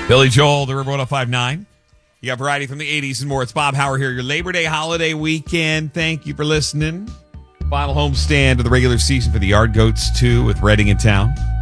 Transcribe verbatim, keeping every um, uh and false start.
Billy Joel, the River one oh five point nine. You got variety from the eighties and more. It's Bob Howard here, your Labor Day holiday weekend. Thank you for listening. Final homestand of the regular season for the Yard Goats, too, with Reading in town.